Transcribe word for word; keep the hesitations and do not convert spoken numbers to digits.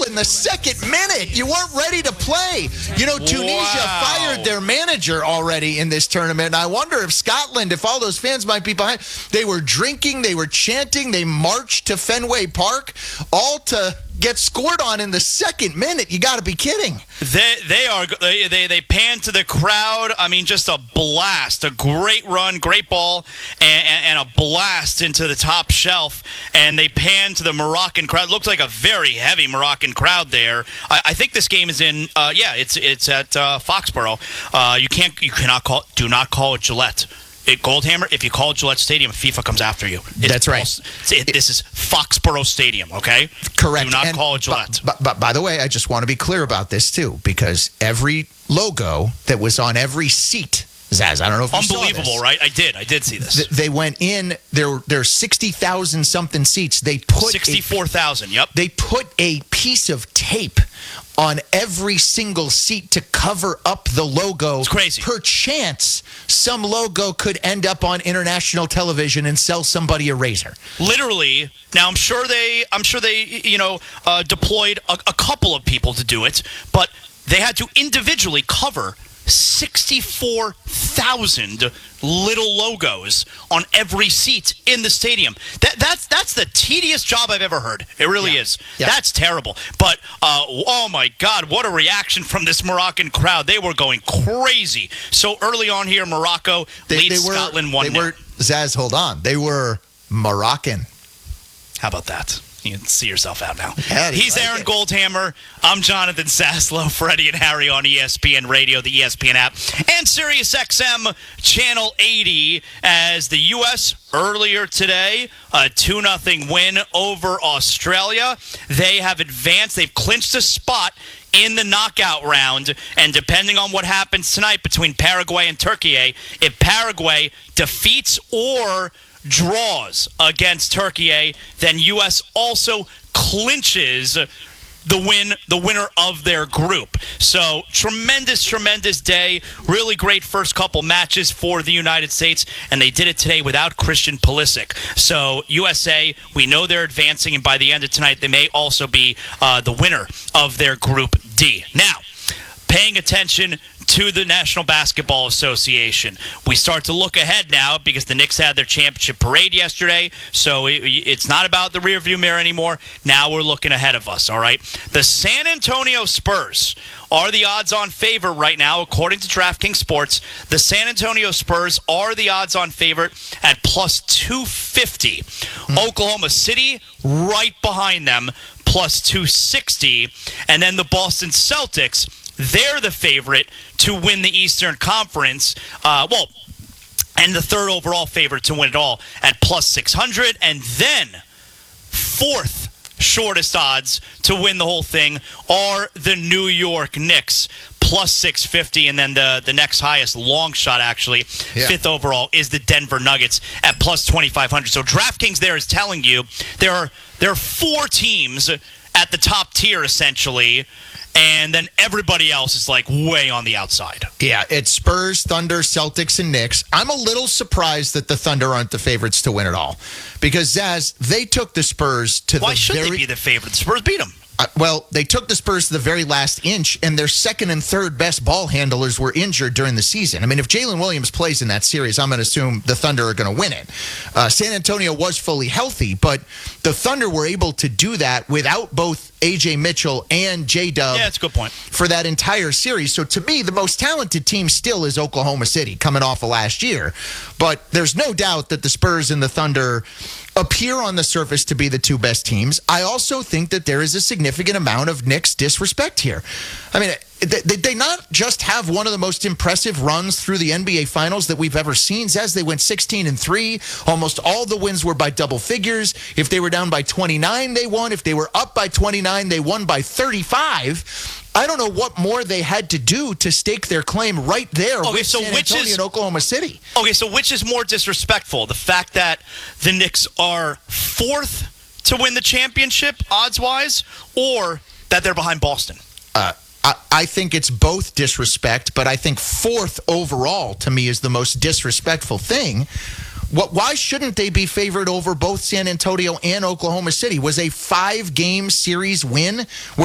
in the second minute. You weren't ready to play. You know, Tunisia Wow. fired their manager already in this tournament. And I wonder if Scotland, if all those fans might be behind. They were drinking, they were chanting, they marched to Fenway Park, all to get scored on in the second minute. You got to be kidding. They they are they, they they pan to the crowd. I mean, just a blast, a great run, great ball, and, and, and a blast into the top shelf. And they pan to the Moroccan crowd. Looked like a very heavy Moroccan crowd there. I, I think this game is in. Uh, yeah, it's it's at uh, Foxborough. Uh, you can't you cannot call do not call it Gillette. It, Goldhammer, if you call it Gillette Stadium, FIFA comes after you. It's That's right. False. It, this is Foxborough Stadium, okay? Correct. Do not And call it Gillette. But, but, by the way, I just want to be clear about this, too, because every logo that was on every seat, Zaz, I don't know if you saw this. Unbelievable, right? I did. I did see this. Th- They went in, there there are sixty thousand something seats. They put sixty-four thousand, yep. They put a piece of tape on every single seat to cover up the logo. It's crazy. Perchance, some logo could end up on international television and sell somebody a razor. Literally. Now, I'm sure they, I'm sure they, you know, uh, deployed a, a couple of people to do it, but they had to individually cover sixty-four thousand little logos on every seat in the stadium. That that's that's the tedious job I've ever heard. It really Yeah. is. Yeah. That's terrible. But uh, oh my God, what a reaction from this Moroccan crowd! They were going crazy. So early on here, Morocco They, leads they were, Scotland one They nil. were, Zaz, hold on. They were Moroccan. How about that? You can see yourself out now. Yeah, He's like Aaron it. Goldhammer. I'm Jonathan Saslow, Freddie and Harry on E S P N Radio, the E S P N app, and Sirius X M Channel eighty as the U S earlier today, a two nothing win over Australia. They have advanced. They've clinched a spot in the knockout round, and depending on what happens tonight between Paraguay and Turkey, if Paraguay defeats or draws against Turkey, then U S also clinches the win, the winner of their group. So tremendous, tremendous day. Really great first couple matches for the United States, and they did it today without Christian Pulisic. So U S A, we know they're advancing, and by the end of tonight, they may also be uh, the winner of their Group D. Now, paying attention to the National Basketball Association. We start to look ahead now because the Knicks had their championship parade yesterday, so it, it's not about the rearview mirror anymore. Now we're looking ahead of us, all right? The San Antonio Spurs are the odds-on favorite right now, according to DraftKings Sports. The San Antonio Spurs are the odds-on favorite at plus two fifty. Mm. Oklahoma City right behind them, plus two sixty. And then the Boston Celtics, they're the favorite to win the Eastern Conference. Uh, well, and the third overall favorite to win it all at plus six hundred. And then fourth shortest odds to win the whole thing are the New York Knicks, plus six fifty. And then the, the next highest long shot, actually, Yeah. fifth overall, is the Denver Nuggets at plus twenty-five hundred. So DraftKings there is telling you there are, there are four teams at the top tier, essentially, and then everybody else is like way on the outside. Yeah, it's Spurs, Thunder, Celtics, and Knicks. I'm a little surprised that the Thunder aren't the favorites to win it all. Because, Zaz, they took the Spurs to Why the should very... they be the favorite? The Spurs beat them. Uh, well, they took the Spurs to the very last inch, and their second and third best ball handlers were injured during the season. I mean, if Jalen Williams plays in that series, I'm going to assume the Thunder are going to win it. Uh, San Antonio was fully healthy, but the Thunder were able to do that without both A J Mitchell and J-Dub Yeah, that's a good point. for that entire series. So to me, the most talented team still is Oklahoma City, coming off of last year. But there's no doubt that the Spurs and the Thunder appear on the surface to be the two best teams. I also think that there is a significant amount of Knicks disrespect here. I mean, they, they not just have one of the most impressive runs through the N B A Finals that we've ever seen. As they went sixteen and three, almost all the wins were by double figures. If they were down by twenty-nine, they won. If they were up by twenty-nine, they won by thirty-five. I don't know what more they had to do to stake their claim right there Okay, with so San which Antonio is- and Oklahoma City. Okay, so which is more disrespectful? The fact that the Knicks are fourth to win the championship, odds-wise, or that they're behind Boston? Uh, I, I think it's both disrespect, but I think fourth overall to me is the most disrespectful thing. What, why shouldn't they be favored over both San Antonio and Oklahoma City? Was a five-game series win